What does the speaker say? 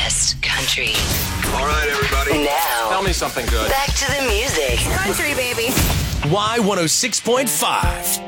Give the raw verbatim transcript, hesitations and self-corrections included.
best country. All right, everybody. Now, Tell me something good. back to the music. Country, baby. Y one oh six point five.